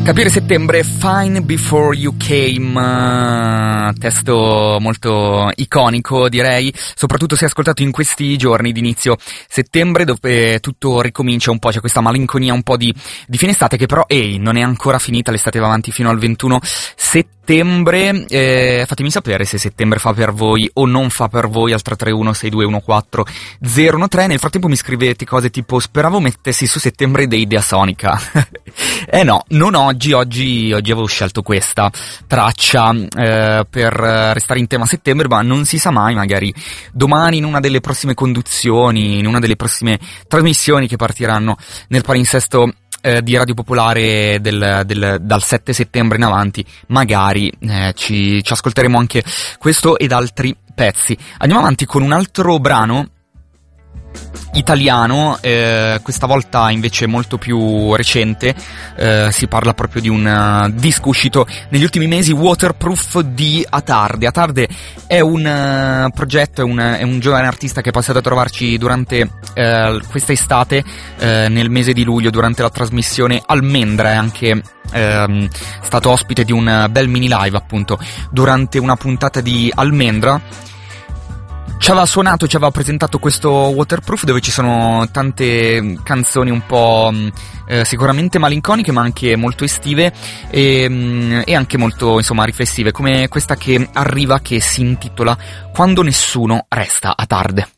Capire settembre, Fine Before You Came, testo molto iconico direi, soprattutto se ascoltato in questi giorni di inizio settembre dove tutto ricomincia un po', c'è questa malinconia un po' di fine estate che però non è ancora finita, l'estate va avanti fino al 21 settembre. Fatemi sapere se settembre fa per voi o non fa per voi al 331-6214-013. Nel frattempo mi scrivete cose tipo speravo mettessi su settembre dei Idea Sonica. No, non oggi avevo scelto questa traccia per restare in tema settembre, ma non si sa mai, magari domani in una delle prossime conduzioni, in una delle prossime trasmissioni che partiranno nel palinsesto di Radio Popolare dal 7 settembre in avanti, magari ci ascolteremo anche questo ed altri pezzi. Andiamo avanti con un altro brano italiano, questa volta invece molto più recente, si parla proprio di un disco uscito negli ultimi mesi, Waterproof di Atarde. Atarde è un progetto, è un giovane artista che è passato a trovarci durante questa estate, nel mese di luglio, durante la trasmissione Almendra, è anche stato ospite di un bel mini live appunto durante una puntata di Almendra. Ci aveva presentato questo Waterproof dove ci sono tante canzoni un po' sicuramente malinconiche ma anche molto estive e anche molto insomma riflessive, come questa che arriva, che si intitola Quando nessuno resta a tarde.